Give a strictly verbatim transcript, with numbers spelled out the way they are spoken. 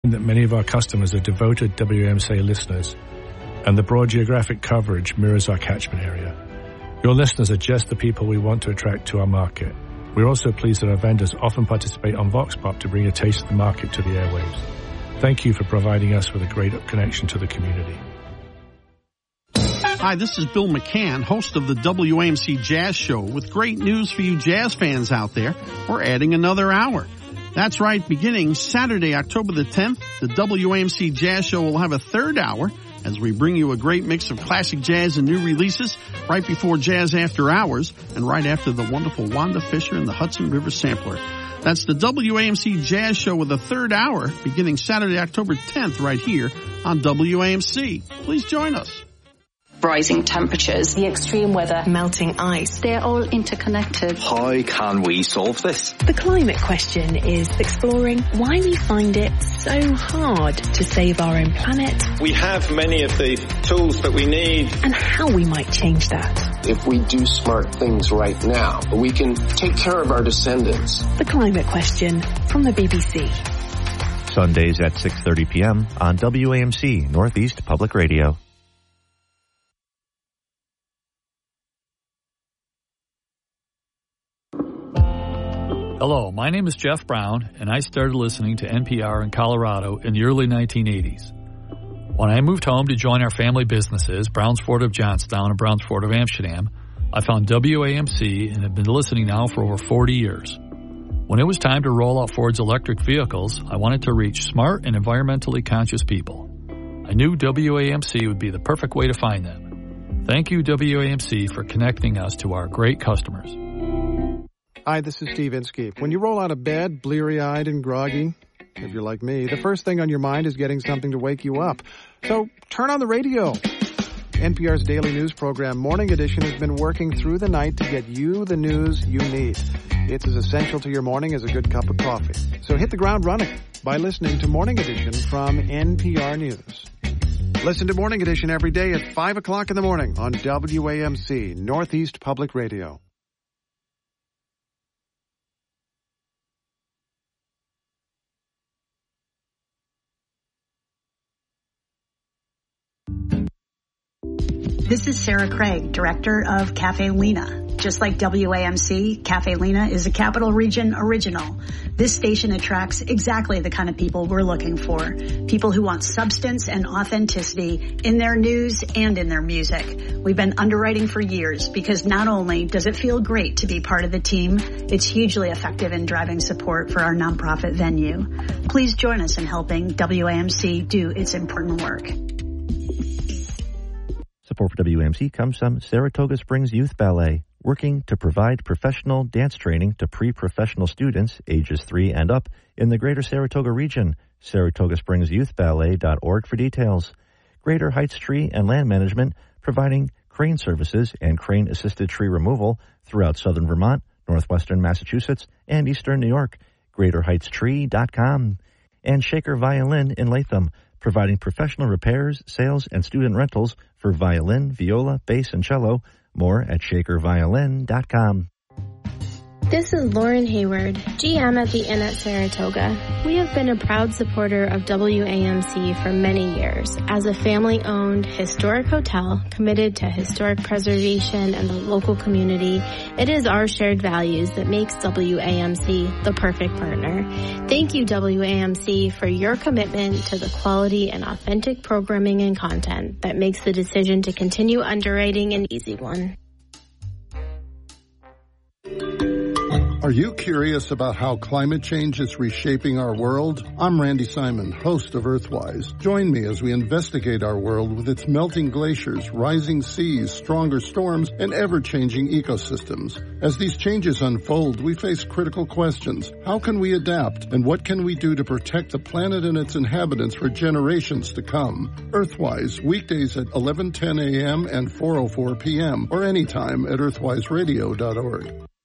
that many of our customers are devoted W A M C listeners, and the broad geographic coverage mirrors our catchment area. Your listeners are just the people we want to attract to our market. We're also pleased that our vendors often participate on Vox Pop to bring a taste of the market to the airwaves. Thank you for providing us with a great connection to the community. Hi, this is Bill McCann, host of the W A M C Jazz Show. With great news for you jazz fans out there, we're adding another hour. That's right, beginning Saturday, October the tenth, the W A M C Jazz Show will have a third hour as we bring you a great mix of classic jazz and new releases right before Jazz After Hours and right after the wonderful Wanda Fisher and the Hudson River Sampler. That's the W A M C Jazz Show with a third hour beginning Saturday, October tenth right here on W A M C. Please join us. Rising temperatures, the extreme weather, melting ice. They're all interconnected. How can we solve this? The climate question is exploring why we find it so hard to save our own planet. We have many of the tools that we need. And how we might change that. If we do smart things right now, we can take care of our descendants. The climate question from the B B C. Sundays at six thirty p.m. on W A M C Northeast Public Radio. Hello, my name is Jeff Brown, and I started listening to N P R in Colorado in the early nineteen eighties. When I moved home to join our family businesses, Browns Ford of Johnstown and Browns Ford of Amsterdam, I found W A M C and have been listening now for over forty years. When it was time to roll out Ford's electric vehicles, I wanted to reach smart and environmentally conscious people. I knew W A M C would be the perfect way to find them. Thank you, W A M C, for connecting us to our great customers. Hi, this is Steve Inskeep. When you roll out of bed, bleary-eyed and groggy, if you're like me, the first thing on your mind is getting something to wake you up. So turn on the radio. N P R's daily news program, Morning Edition, has been working through the night to get you the news you need. It's as essential to your morning as a good cup of coffee. So hit the ground running by listening to Morning Edition from N P R News. Listen to Morning Edition every day at five o'clock in the morning on W A M C, Northeast Public Radio. This is Sarah Craig, director of Cafe Lena. Just like W A M C, Cafe Lena is a Capital Region original. This station attracts exactly the kind of people we're looking for. People who want substance and authenticity in their news and in their music. We've been underwriting for years because not only does it feel great to be part of the team, it's hugely effective in driving support for our nonprofit venue. Please join us in helping W A M C do its important work. Support for W A M C comes from Saratoga Springs Youth Ballet, working to provide professional dance training to pre-professional students ages three and up in the greater Saratoga region. Saratoga Springs Youth Ballet dot org for details. Greater Heights Tree and Land Management, providing crane services and crane-assisted tree removal throughout southern Vermont, northwestern Massachusetts, and eastern New York. Greater Heights Tree dot com. And Shaker Violin in Latham, providing professional repairs, sales, and student rentals for violin, viola, bass, and cello. More at Shaker Violin dot com. This is Lauren Hayward, G M at the Inn at Saratoga. We have been a proud supporter of W A M C for many years. As a family-owned historic hotel committed to historic preservation and the local community, it is our shared values that makes W A M C the perfect partner. Thank you, W A M C, for your commitment to the quality and authentic programming and content that makes the decision to continue underwriting an easy one. Are you curious about how climate change is reshaping our world? I'm Randy Simon, host of Earthwise. Join me as we investigate our world with its melting glaciers, rising seas, stronger storms, and ever-changing ecosystems. As these changes unfold, we face critical questions. How can we adapt? And what can we do to protect the planet and its inhabitants for generations to come? Earthwise, weekdays at eleven ten a.m. and four oh four p.m. or anytime at earthwise radio dot org.